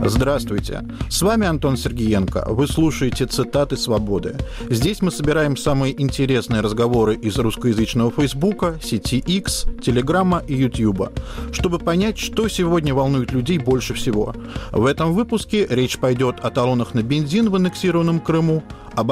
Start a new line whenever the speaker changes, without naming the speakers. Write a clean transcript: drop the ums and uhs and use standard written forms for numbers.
Здравствуйте, с вами Антон Сергеенко. Вы слушаете «Цитаты свободы». Здесь мы собираем самые интересные разговоры из русскоязычного Фейсбука, сети X, Телеграма и Ютьюба, чтобы понять, что сегодня волнует людей больше всего. В этом выпуске речь пойдет о талонах на бензин в аннексированном Крыму, об